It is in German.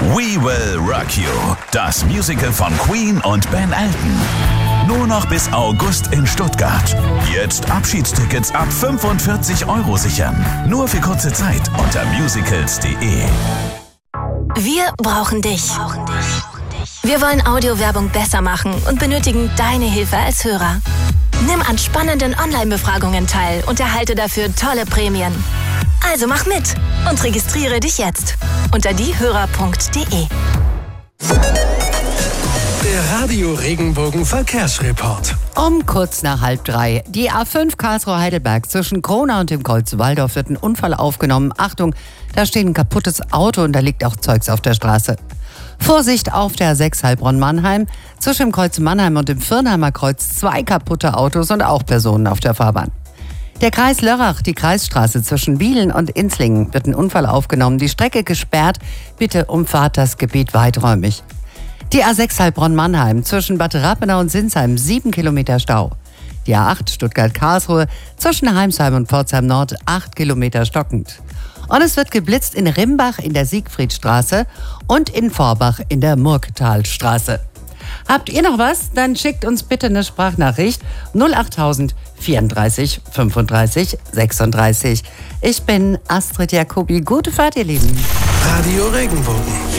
We Will Rock You, das Musical von Queen und Ben Elton. Nur noch bis August in Stuttgart. Jetzt Abschiedstickets ab 45 € sichern. Nur für kurze Zeit unter musicals.de. Wir brauchen dich. Wir wollen Audiowerbung besser machen und benötigen deine Hilfe als Hörer. Nimm an spannenden Online-Befragungen teil und erhalte dafür tolle Prämien. Also mach mit und registriere dich jetzt unter diehörer.de. Der Radio Regenbogen Verkehrsreport. Um kurz nach 2:30. Die A5 Karlsruhe-Heidelberg zwischen Kronau und dem Kreuz Walldorf wird ein Unfall aufgenommen. Achtung, da steht ein kaputtes Auto und da liegt auch Zeugs auf der Straße. Vorsicht auf der A6 Heilbronn-Mannheim. Zwischen dem Kreuz Mannheim und dem Viernheimer Kreuz 2 kaputte Autos und auch Personen auf der Fahrbahn. Der Kreis Lörrach, die Kreisstraße zwischen Wielen und Inzlingen, wird ein Unfall aufgenommen. Die Strecke gesperrt. Bitte umfahrt das Gebiet weiträumig. Die A6 Heilbronn-Mannheim zwischen Bad Rappenau und Sinsheim 7 Kilometer Stau. Die A8 Stuttgart-Karlsruhe zwischen Heimsheim und Pforzheim Nord 8 Kilometer stockend. Und es wird geblitzt in Rimbach in der Siegfriedstraße und in Vorbach in der Murgtalstraße. Habt ihr noch was? Dann schickt uns bitte eine Sprachnachricht 08000 34 35 36. Ich bin Astrid Jacobi. Gute Fahrt, ihr Lieben. Radio Regenbogen.